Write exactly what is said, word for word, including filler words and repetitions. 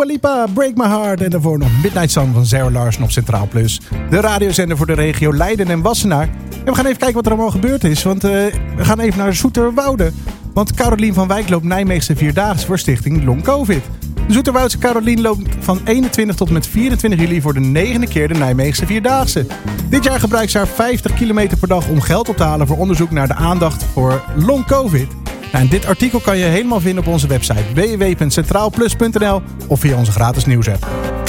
Dua Lipa, Break My Heart. En daarvoor nog Midnight Sun van Zara Larsson op Centraal Plus. De radiozender voor de regio Leiden en Wassenaar. En we gaan even kijken wat er allemaal gebeurd is. Want uh, we gaan even naar Zoeterwoude. Want Carolien van Wijk loopt Nijmeegse Vierdaagse voor stichting Long Covid. De Zoeterwoudse Carolien loopt van eenentwintig tot en met vierentwintig juli voor de negende keer de Nijmeegse Vierdaagse. Dit jaar gebruikt ze haar vijftig kilometer per dag om geld op te halen voor onderzoek naar de aandacht voor Long Covid. Nou, en dit artikel kan je helemaal vinden op onze website w w w punt centraalplus punt n l of via onze gratis nieuwsapp.